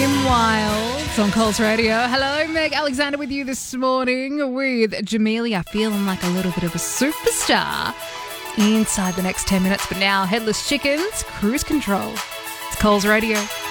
Kim Wilde on Coles Radio. Hello, Meg Alexander with you this morning with Jamelia, feeling like a little bit of a superstar inside the next 10 minutes. But now, Headless Chickens, Cruise Control. It's Coles Radio.